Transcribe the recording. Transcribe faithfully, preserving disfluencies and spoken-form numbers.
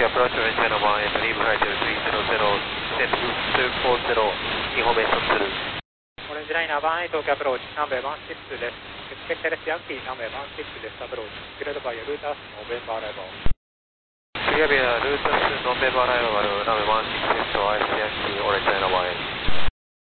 Yankee approach orange line one and leave right to three zero zero, send two four zero, information through. オレンジライナーワンエイト東京アプローチ、ナンバーワンシックスです。エクセクテレスヤンキーナンバーワンシックスです。アプローチ、グレードバイアルータースノーベンバーライバー。 Clear via Lutas November arrival, number one six zero, I C Yankee, orange line one.